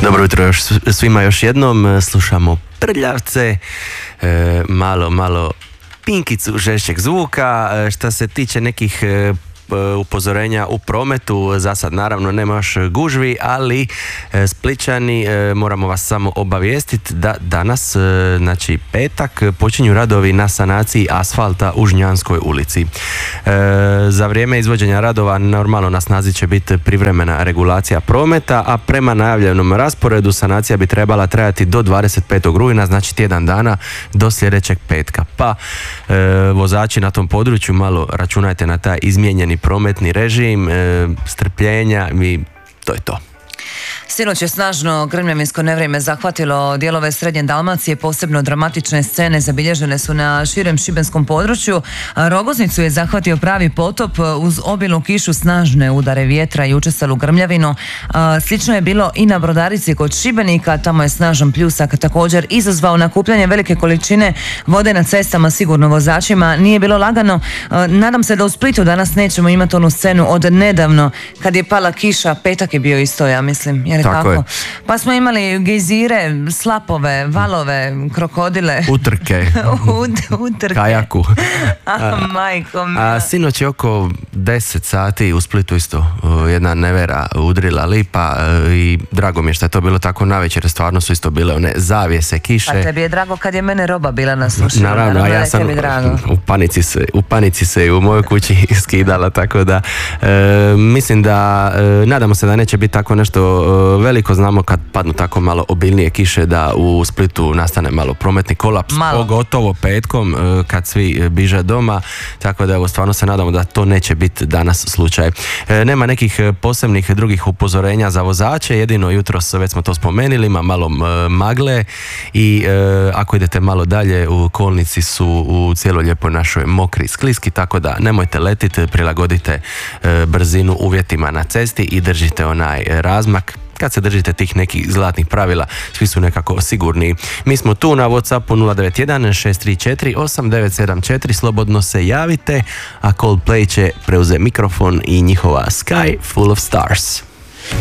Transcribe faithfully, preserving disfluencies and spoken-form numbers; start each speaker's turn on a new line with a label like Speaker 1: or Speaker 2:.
Speaker 1: Dobro jutro još svima još jednom, slušamo Prljavce, e, malo, malo pinkicu žešćeg zvuka. Šta se tiče nekih e, upozorenja u prometu, za sad naravno nema još gužvi, ali e, Splićani, e, moramo vas samo obavijestiti da danas, e, znači petak, počinju radovi na sanaciji asfalta u Žnjanskoj ulici. E, za vrijeme izvođenja radova normalno na snazi će biti privremena regulacija prometa, a prema najavljenom rasporedu sanacija bi trebala trajati do dvadeset petog rujna, znači tjedan dana do sljedećeg petka. Pa e, vozači na tom području malo računajte na taj izmijenjeni prometni režim, e, strpljenja i to je to.
Speaker 2: Sinoć je snažno grmljavinsko nevrijeme zahvatilo dijelove srednje Dalmacije, posebno dramatične scene zabilježene su na širem šibenskom području. Rogoznicu je zahvatio pravi potop uz obilnu kišu, snažne udare vjetra i učestalu grmljavinu. Slično je bilo i na Brodarici kod Šibenika, tamo je snažan pljusak također izazvao nakupljanje velike količine vode na cestama, sigurno vozačima nije bilo lagano. Nadam se da u Splitu danas nećemo imati onu scenu od nedavno kad je pala kiša, petak je bio isto, ja mislim. Jer
Speaker 1: Tako
Speaker 2: tako?
Speaker 1: je.
Speaker 2: Pa smo imali gejzire, slapove, valove, krokodile.
Speaker 1: Utrke.
Speaker 2: Ut, utrke.
Speaker 1: Kajaku.
Speaker 2: A, majko mi.
Speaker 1: A sinoć je oko deset sati u Splitu isto uh, jedna nevera udrila lipa uh, i drago mi je što je to bilo tako navečer, stvarno su isto bile one zavjese, kiše.
Speaker 2: Pa tebi je drago kad je mene roba bila na suši.
Speaker 1: Naravno, a ja sam u panici se, u panici se i u mojoj kući skidala, tako da e, mislim da e, nadamo se da neće biti tako nešto e, veliko. Znamo kad padnu tako malo obilnije kiše da u Splitu nastane malo prometni kolaps, malo. Pogotovo petkom e, kad svi biže doma, tako da evo stvarno se nadamo da to neće biti danas slučaj. E, nema nekih posebnih drugih upozorenja za vozače, jedino jutros već smo to spomenuli, ima malo e, magle i e, ako idete malo dalje u kolnici su u cijeloj lijepoj našoj mokri i skliski, tako da nemojte letiti, prilagodite e, brzinu uvjetima na cesti i držite onaj razmak. Kad se držite tih nekih zlatnih pravila, svi su nekako sigurni. Mi smo tu na WhatsAppu nula devet jedan šest tri četiri osam devet sedam četiri, slobodno se javite, a Coldplay će preuzeti mikrofon i njihova Sky Full of Stars.